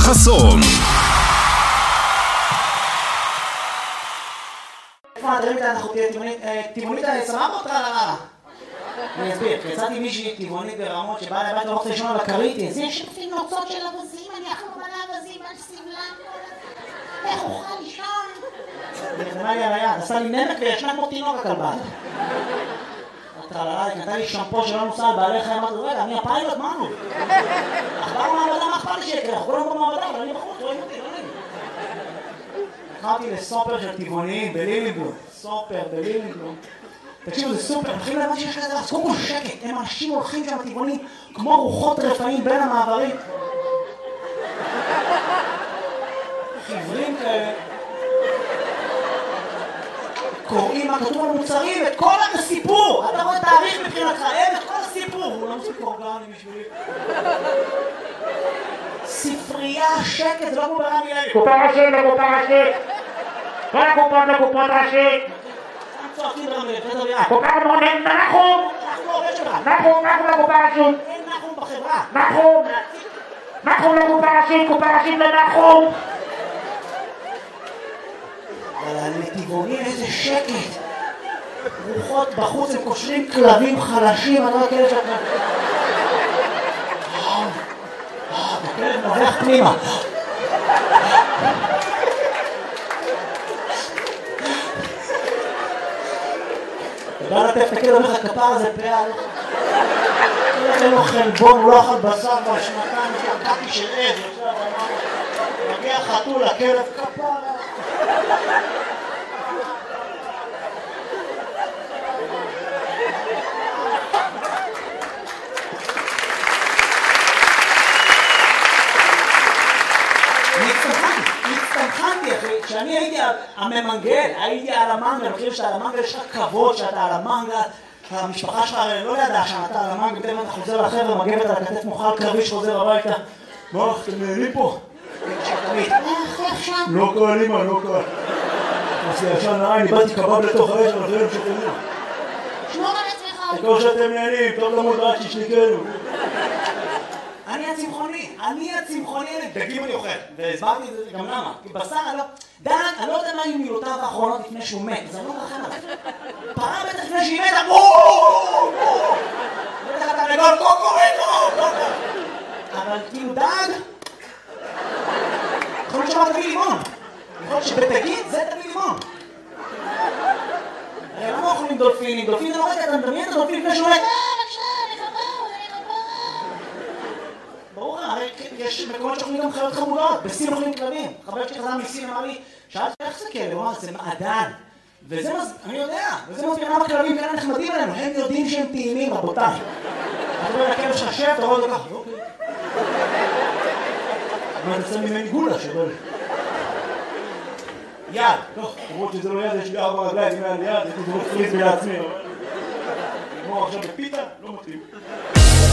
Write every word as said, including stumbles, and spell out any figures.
חסון. אנחנו טבעונית סבבה אותך על הרעה. אני אסביר, יצאתי מישהי טבעונית ברמות שבאה לבית לא רוצה לישון על הכרית. זה יש לפי נוצות של אבזים, אני אחלום על האבזים, על סבלם. איך אוכל לישון? זה מה לי על היד, עשה לי נמק וישנה כמו תינוק הכלבה. הטרללה, היא קנתה לי שמפו שלא נוסע על בעלי חיים, אמרתי, רגע, אני הפיילוט, מה נו? אכבר מעבדה, מה אכפת לי שיקרה? אנחנו כולנו במעבדה, אבל אני בחוץ, רואים אותי, לא נעים. נכנסתי לסופר של טבעוניים בלילינגלום, סופר בלילינגלום. תקשיבו, זה סופר, הולכים להבן שיש כזה, אז קודם כל שקט, הם אנשים הולכים שם טבעונים כמו רוחות רפאים בין המעברים. חברים כאלה. קוראים מה כתוב על מוצרים, את כל הסיפור. אתה רואה תאריך מבחינתך, אין את כל הסיפור. הוא לא מוסיף אורגני בשבילי. ספרייה, שקט, זה לא כמו ברמי לוי. קופה ראשית לקופה ראשית. כל הקופות לקופות ראשית. צועקים ברמי לוי, זה דרייה. קופה מונן, נחום. אנחנו עובד שלך. נחום, נחום לקופה ראשית. אין נחום בחברה. נחום. נחום לקופה ראשית, קופה ראשית לנחום. אבל הנתיבונים איזה שקט. רוחות בחוץ, הם קושרים כלבים חלשים, אני לא יודע כאלה שאתה... הכלב נובח פנימה. אתה בא לטף את הכלב, אומר לך כפר הזה פעל. אין לו חלבון, הוא לא אכל בשר כבר שנתיים, שקעתי של עד. מגיע חתול, הכלב כפר. נצטמחנתי אחי, כשאני הייתי הממנגל, הייתי על המנגל, מכיר שאתה על המנגל, יש לך כבוד שאתה על המנגל, המשפחה שלך לא ידעה שאתה על המנגל, בטח אתה חוזר לחבר'ה, מגבת על הכתף מוכל קרבי שחוזר הביתה. מה, אתם נהנים פה? לא קל אימא, לא קל. עשי ישן נעי, ניבדתי קבב לתוך האש, אבל זה לא שתהנים. שמור על עצמך. כמו שאתם נהנים, טוב למוד רק שישליקנו. אני הצמחוני, אני הצמחוני, דגים אני אוכל, והסברתי את זה גם למה, כי בשר אני לא, דן, אני לא יודע מה היו מילותיו האחרונות לפני שהוא מת, אז אני לא מרחם עליו. פרה בטח לפני שהיא מתה, בואו! בטח אתה לגול קוקוריקו! אבל כאילו דג, יכול להיות שאמר תביא לימון, יכול להיות שבדגים זה תביא לימון. הרי למה אוכלים דולפינים? דולפין זה לא רגע, אתה מדמיין את הדולפין לפני שהוא מת? ברור, הרי יש מקומות שאוכלים גם חיות חמודות, בסין אוכלים כלבים. חבר שלי חזר מסין אמר לי, שאלתי איך זה כלב? הוא אמר, זה מעדן. וזה מז... אני יודע, וזה מסביר למה כלבים כאלה נחמדים עלינו, הם יודעים שהם טעימים, רבותיי. אתה רואה לכלב שלך שב, אתה רואה את זה ככה, אוקיי. אבל אני עושה ממני גולה שבא לי. יד, טוב, למרות שזה לא יד, יש לי ארבע רגליים, אם היה לי יד, הייתי זרוק פריז בעצמי. נגמור עכשיו בפיתה, לא מתאים.